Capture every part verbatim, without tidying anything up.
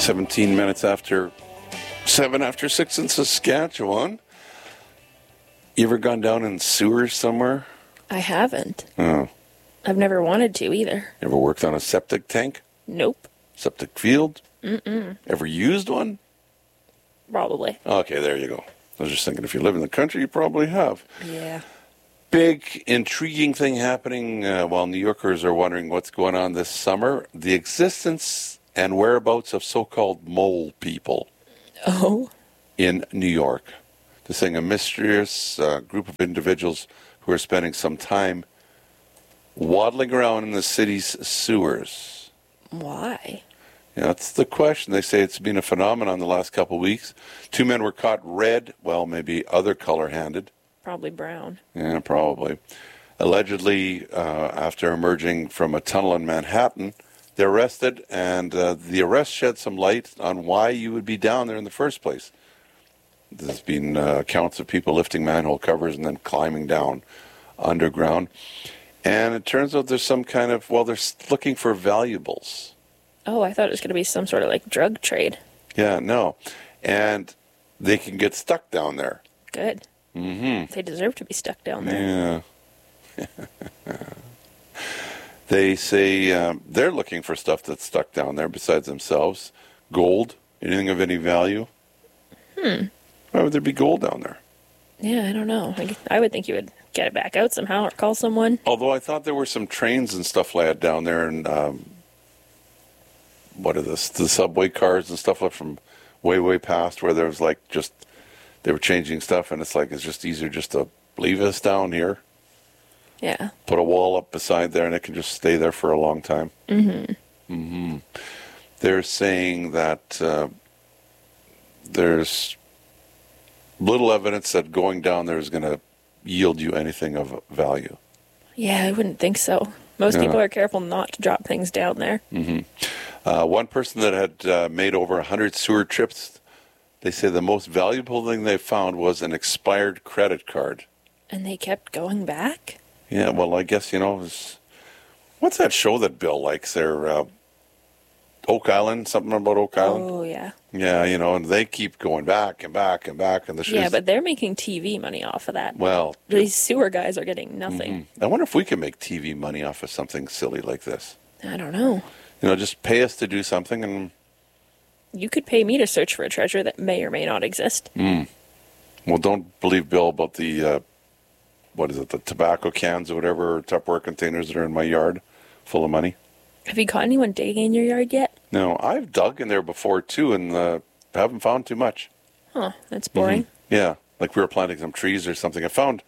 seventeen minutes after seven after six in Saskatchewan. You ever gone down in sewers somewhere? I haven't. Oh. I've never wanted to either. Ever worked on a septic tank? Nope. Septic field? Mm-mm. Ever used one? Probably. Okay, there you go. I was just thinking, if you live in the country, you probably have. Yeah. Big, intriguing thing happening uh, while New Yorkers are wondering what's going on this summer. The existence and whereabouts of so-called mole people. Oh? In New York. They're saying a mysterious uh, group of individuals who are spending some time waddling around in the city's sewers. Why? Yeah, that's the question. They say it's been a phenomenon the last couple of weeks. Two men were caught red, well, maybe other color-handed. Probably brown. Yeah, probably. Allegedly, uh, after emerging from a tunnel in Manhattan, they're arrested, and uh, the arrest shed some light on why you would be down there in the first place. There's been uh, accounts of people lifting manhole covers and then climbing down underground. And it turns out there's some kind of, well, they're looking for valuables. Oh, I thought it was going to be some sort of like drug trade. Yeah, no. And they can get stuck down there. Good. Mm-hmm. They deserve to be stuck down there. Yeah. They say um, they're looking for stuff that's stuck down there besides themselves. Gold, anything of any value. Hmm. Why would there be gold down there? Yeah, I don't know. I, I would think you would get it back out somehow or call someone. Although I thought there were some trains and stuff like that down there, and um, what are this? The subway cars and stuff like from way, way past where there was like just, they were changing stuff, and it's like it's just easier just to leave us down here. Yeah. Put a wall up beside there, and it can just stay there for a long time. Mm-hmm. Mm-hmm. They're saying that uh, there's little evidence that going down there is going to yield you anything of value. Yeah, I wouldn't think so. Most Yeah. people are careful not to drop things down there. Mm-hmm. Uh, one person that had uh, made over one hundred sewer trips, they say the most valuable thing they found was an expired credit card. And they kept going back? Yeah, well, I guess, you know, it's, what's that show that Bill likes there? Uh, Oak Island, something about Oak Island? Oh, yeah. Yeah, you know, and they keep going back and back and back. And the Yeah, but they're making T V money off of that. Well, these sewer guys are getting nothing. Mm-hmm. I wonder if we can make T V money off of something silly like this. I don't know. You know, just pay us to do something and... You could pay me to search for a treasure that may or may not exist. Mm. Well, don't believe Bill about the, uh, what is it, the tobacco cans or whatever, or Tupperware containers that are in my yard full of money. Have you caught anyone digging in your yard yet? No, I've dug in there before, too, and uh, haven't found too much. Huh, that's boring. Mm-hmm. Yeah, like we were planting some trees or something. I found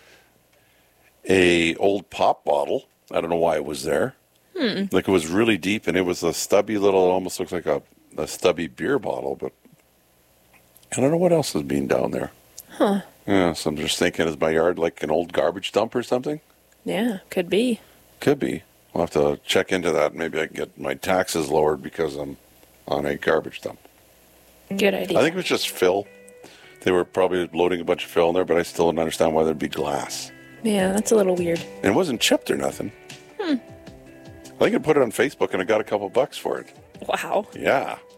a old pop bottle. I don't know why it was there. Hmm. Like it was really deep, and it was a stubby little, it almost looks like a, a stubby beer bottle, but I don't know what else is being down there. Huh. Yeah, so I'm just thinking, is my yard like an old garbage dump or something? Yeah, could be. Could be. I'll have to check into that. Maybe I can get my taxes lowered because I'm on a garbage dump. Good idea. I think it was just fill. They were probably loading a bunch of fill in there, but I still don't understand why there'd be glass. Yeah, that's a little weird. And it wasn't chipped or nothing. Hmm. I think I put it on Facebook and I got a couple bucks for it. Wow. Yeah.